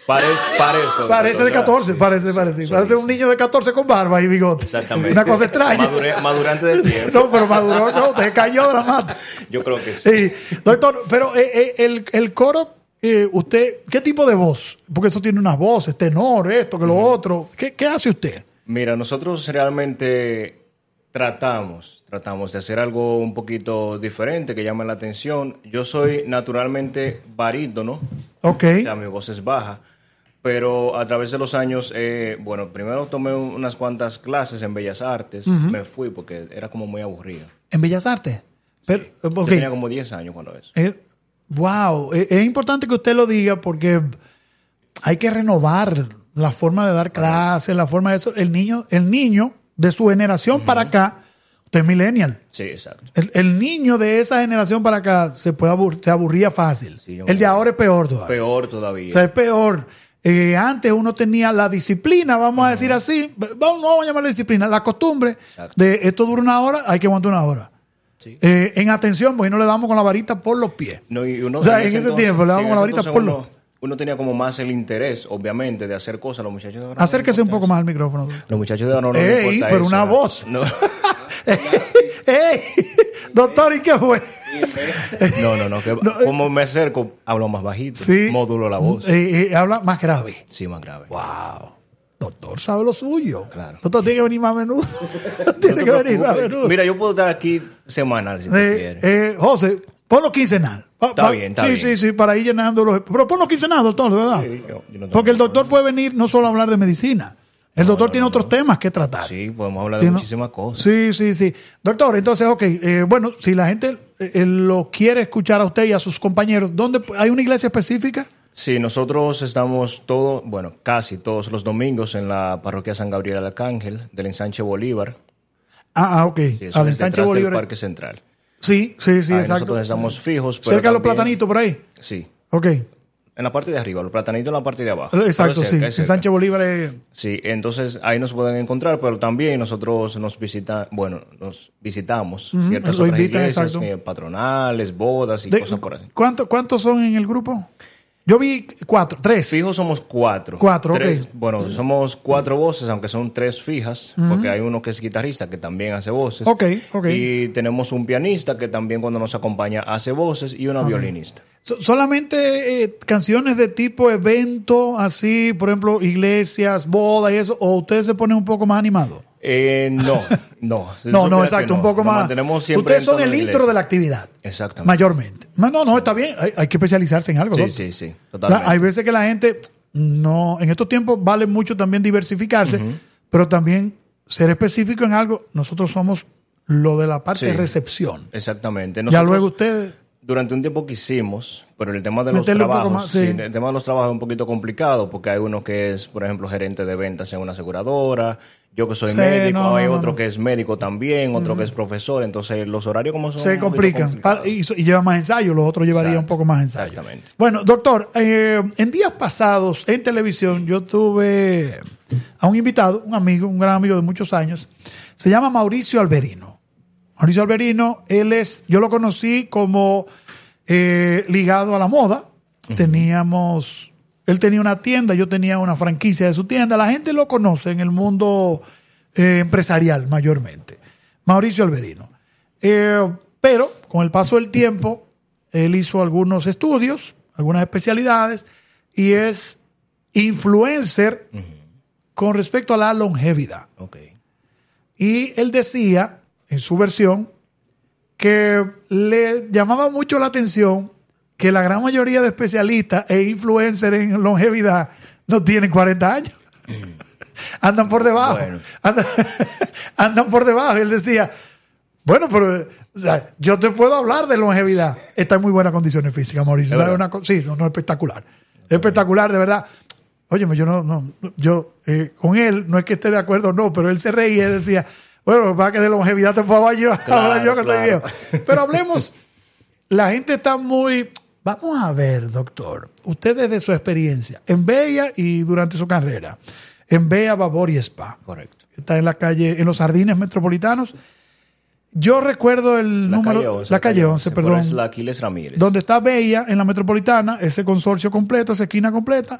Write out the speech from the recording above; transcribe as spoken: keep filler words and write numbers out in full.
Parece, parezco, parece de catorce, parece, parece. Sí, parece sí, un niño de catorce con barba y bigote. Exactamente. Una cosa extraña. Madure, madurante del tiempo. No, pero maduró, no, te cayó de la mata. Yo creo que sí. Sí. Doctor, pero eh, eh, el, el coro, eh, usted, ¿qué tipo de voz? Porque eso tiene unas voces, tenor, esto, que lo uh-huh. otro. ¿Qué, ¿Qué hace usted? Mira, nosotros realmente tratamos, tratamos de hacer algo un poquito diferente que llame la atención. Yo soy naturalmente barítono. Ok. O sea, mi voz es baja. Pero a través de los años, eh, bueno, primero tomé unas cuantas clases en Bellas Artes. Uh-huh. Me fui porque era como muy aburrido. ¿En Bellas Artes? Pero, sí. okay. Yo tenía como diez años cuando eso. Eh, wow. Es, es importante que usted lo diga porque hay que renovar la forma de dar clases, la forma de eso. El niño, el niño de su generación uh-huh. para acá, usted es millennial. Sí, exacto. El, el niño de esa generación para acá se, puede abur- se aburría fácil. Sí, el de ahora es peor todavía. Peor todavía. O sea, es peor. Eh, antes uno tenía la disciplina, vamos uh-huh. a decir así, vamos, no vamos a llamarle disciplina, la costumbre Exacto. de esto dura una hora, hay que aguantar una hora. Sí. Eh, en atención, pues no le damos con la varita por los pies. No, y uno, o sea, en ese, entonces, tiempo le damos sí, con la varita por uno, los pies. Uno tenía como más el interés, obviamente, de hacer cosas. Los muchachos de ahora. Acérquese un poco más al micrófono. Los muchachos de ahora no Ey, les importa pero eso, una ¿no? voz. No. Ey, doctor, ¿y qué fue? No, no, no. Que, no como me acerco, hablo más bajito. Sí. Módulo la voz. Eh, eh, habla más grave. Sí, más grave. Wow. Doctor, sabe lo suyo. Claro. Doctor, tiene que venir más a menudo. tiene no que venir más a menudo. Mira, yo puedo estar aquí semanal si eh, te quieres. Eh, José, ponlo quincenal. Está pa, bien, está sí, bien. Sí, sí, sí, para ir llenando los... Pero ponlo quincenal, doctor, de verdad. Sí, yo, yo no Porque el doctor puede venir no solo a hablar de medicina. El no, doctor no, tiene no, otros no. temas que tratar. Sí, podemos hablar de ¿Sí, muchísimas no? cosas. Sí, sí, sí. Doctor, entonces, ok. Eh, bueno, si la gente eh, lo quiere escuchar a usted y a sus compañeros, ¿dónde hay una iglesia específica? Sí, nosotros estamos todos, bueno, casi todos los domingos en la parroquia San Gabriel Arcángel del Ensanche Bolívar. Ah, ah ok. Sí, eso Al es Ensanche detrás Bolívar. del Parque Central. Sí, sí, sí, ahí exacto. Nosotros estamos fijos. Pero cerca de los también, platanitos por ahí. Sí. Ok. En la parte de arriba, los platanitos en la parte de abajo. Exacto, cerca, sí. Ensanche Bolívar es... Sí, entonces ahí nos pueden encontrar, pero también nosotros nos visitan, bueno, nos visitamos uh-huh. ciertas lo otras invitan, iglesias, exacto. eh, patronales, bodas y de, cosas por ahí. ¿cuánto, ¿Cuántos son en el grupo? Yo vi cuatro, tres. Fijos somos cuatro. Cuatro, tres, ok. Bueno, somos cuatro voces, aunque son tres fijas, uh-huh. porque hay uno que es guitarrista que también hace voces. Ok, ok. Y tenemos un pianista que también cuando nos acompaña hace voces y una okay. violinista. So, ¿Solamente eh, canciones de tipo evento, así, por ejemplo, iglesias, bodas y eso, o ustedes se ponen un poco más animados? Eh, no, no. no, no, exacto, no. un poco Nos más. Ustedes son el intro de la actividad. Exactamente. Mayormente. No, no, no, está bien. Hay, hay que especializarse en algo. Sí, ¿no? sí, sí. Totalmente. Hay veces que la gente, no, en estos tiempos vale mucho también diversificarse, uh-huh. pero también ser específico en algo. Nosotros somos lo de la parte sí, de recepción. Exactamente. Nosotros, ya luego ustedes... Durante un tiempo quisimos, pero el tema de los Meterle trabajos, más, sí. Sí, el tema de los trabajos es un poquito complicado porque hay uno que es, por ejemplo, gerente de ventas en una aseguradora, yo que soy sí, médico, no, hay no, otro no. que es médico también, otro mm. que es profesor, entonces los horarios como son se complican y, y lleva más ensayo, los otros llevarían Exacto. un poco más ensayo. Exactamente. Bueno, doctor, eh, en días pasados en televisión yo tuve a un invitado, un amigo, un gran amigo de muchos años, se llama Mauricio Alberino. Mauricio Alberino, él es, yo lo conocí como eh, ligado a la moda. Uh-huh. Teníamos, él tenía una tienda, yo tenía una franquicia de su tienda. La gente lo conoce en el mundo eh, empresarial mayormente. Mauricio Alberino. Eh, pero con el paso del tiempo, él hizo algunos estudios, algunas especialidades y es influencer uh-huh. con respecto a la longevidad. Okay. Y él decía en su versión, que le llamaba mucho la atención que la gran mayoría de especialistas e influencers en longevidad no tienen cuarenta años. Andan por debajo. Bueno. Andan, andan por debajo. Y él decía, bueno, pero o sea, yo te puedo hablar de longevidad. Está en muy buenas condiciones físicas, Mauricio. ¿Sabe una co- sí, no, no, espectacular. Es espectacular, de verdad. Óyeme, yo no, no, yo eh, con él, no es que esté de acuerdo o no, pero él se reía y decía, bueno, para que de longevidad te puedo hablar yo, claro, hablar yo que claro. soy viejo. Pero hablemos, la gente está muy... Vamos a ver, doctor, usted desde su experiencia, en Bella y durante su carrera, en Bella, Babor y Spa. Correcto. Está en la calle, en los Jardines Metropolitanos. Yo recuerdo el la número... Calle once, la calle once, perdón. Es la Aquiles Ramírez. Donde está Bella, en la Metropolitana, ese consorcio completo, esa esquina completa.